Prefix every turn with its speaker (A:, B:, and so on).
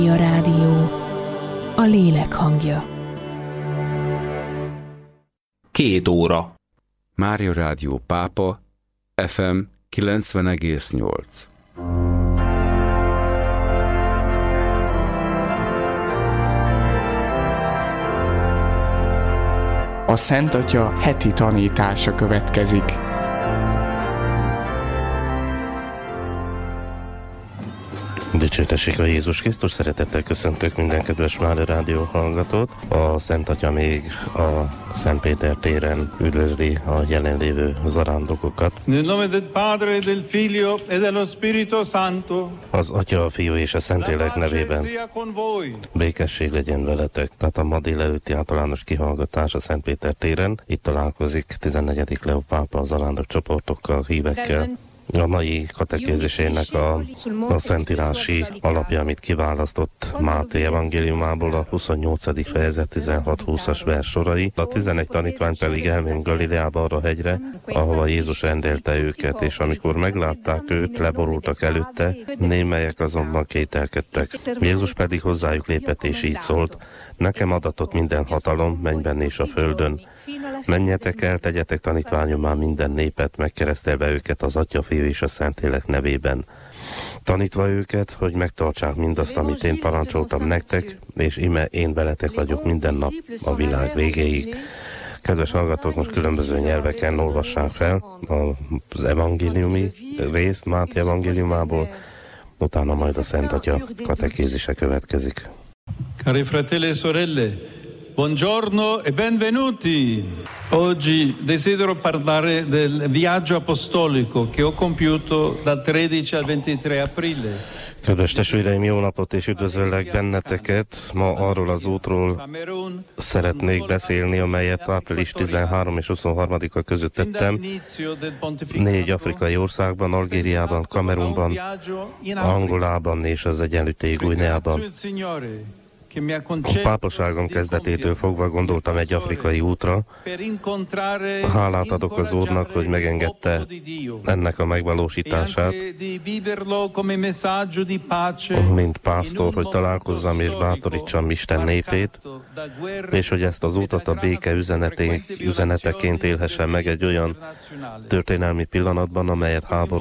A: A rádió, a lélek hangja.
B: 2 óra.
C: Mária Rádió Pápa, FM 90,8.
D: A Szent Atya heti tanítása következik.
E: Dicsőtessék a Jézus Krisztus, szeretettel köszöntök minden kedves Mária Rádió hallgatót. A Szent Atya még a Szent Péter téren üdvözli a jelenlévő zarándokokat.
F: Nel nome del Padre, del Figlio e dello Spirito Santo.
E: Az Atya, a Fiú és a Szentlélek nevében békesség legyen veletek. Tehát a ma délelőtti általános kihallgatás a Szent Péter téren. Itt találkozik 14. Leó pápa a zarándok csoportokkal, hívekkel. A mai katekézisének a szentírási alapja, amit kiválasztott Máté evangéliumából, a 28. fejezet 16-20-as vers sorai. A 11 tanítvány pedig elment Galileába arra a hegyre, ahova Jézus rendelte őket, és amikor meglátták őt, leborultak előtte, némelyek azonban kételkedtek. Jézus pedig hozzájuk lépett, és így szólt: nekem adatott minden hatalom, mennyben és a földön. Menjetek el, tegyetek tanítványommá minden népet, megkeresztelve őket az Atya, Fiú és a Szentlélek nevében. Tanítva őket, hogy megtartsák mindazt, amit én parancsoltam nektek, és ime én veletek vagyok minden nap a világ végéig. Kedves hallgatók, most különböző nyelveken olvassák fel az evangéliumi részt Máté evangéliumából, utána majd a Szent Atya katekézise következik.
F: Cari fratelli e sorelle, buongiorno e benvenuti. Oggi desidero parlare del viaggio apostolico che ho compiuto dal 13 al 23 aprile.
E: Kedves testvéreim, jó napot és üdvözöllek benneteket! Ma arról az útról szeretnék beszélni, amelyet április 13 és 23-a között tettem. 4 afrikai országban, Algériában, Kamerunban, Angolában és az Egyenlítői Guineában. A pápaságom kezdetétől fogva gondoltam egy afrikai útra. Hálát adok az Úrnak, hogy megengedte ennek a megvalósítását, mint pásztor, hogy találkozzam és bátorítsam Isten népét, és hogy ezt az útat a béke üzeneteként élhessem meg egy olyan történelmi pillanatban, amelyet háború